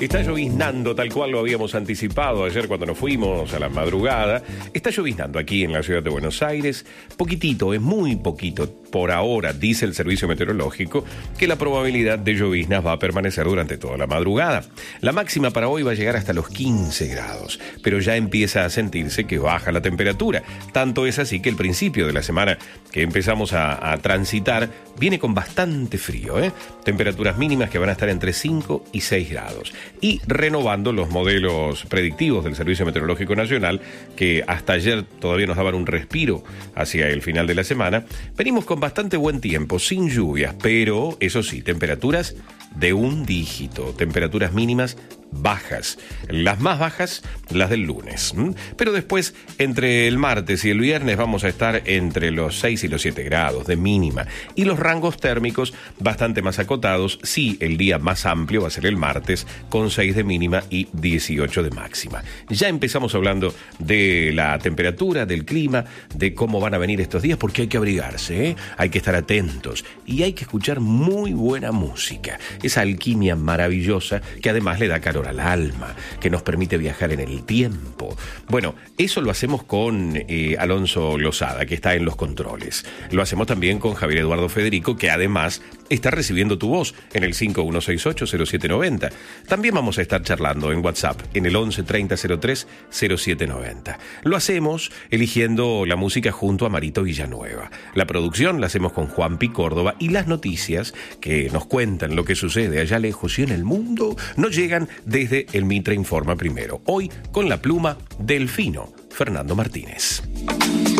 Está lloviznando tal cual lo habíamos anticipado ayer cuando nos fuimos a la madrugada. Está lloviznando aquí en la ciudad de Buenos Aires. Poquitito, es muy poquito. Por ahora, dice el servicio meteorológico, que la probabilidad de lloviznas va a permanecer durante toda la madrugada. La máxima para hoy va a llegar hasta los 15 grados, pero ya empieza a sentirse que baja la temperatura. Tanto es así que el principio de la semana que empezamos a transitar viene con bastante frío, Temperaturas mínimas que van a estar entre 5 y 6 grados. Y renovando los modelos predictivos del Servicio Meteorológico Nacional, que hasta ayer todavía nos daban un respiro hacia el final de la semana, venimos con bastante buen tiempo, sin lluvias, pero eso sí, temperaturas de un dígito, temperaturas mínimas bajas, las más bajas las del lunes, pero después entre el martes y el viernes vamos a estar entre los 6 y los 7 grados de mínima y los rangos térmicos bastante más acotados. Sí, el día más amplio va a ser el martes con 6 de mínima y 18 de máxima. Ya empezamos hablando de la temperatura, del clima, de cómo van a venir estos días, porque hay que abrigarse, hay que estar atentos y hay que escuchar muy buena música, esa alquimia maravillosa que además le da calor al alma, que nos permite viajar en el tiempo. Bueno, eso lo hacemos con Alonso Lozada, que está en los controles. Lo hacemos también con Javier Eduardo Federico, que además está recibiendo tu voz en el 5168-0790. También vamos a estar charlando en WhatsApp en el 11-3003-0790. Lo hacemos eligiendo la música junto a Marito Villanueva. La producción la hacemos con Juanpi Córdoba y las noticias que nos cuentan lo que sucede allá lejos y en el mundo nos llegan desde el Mitra Informa Primero. Hoy con la pluma del fino Fernando Martínez.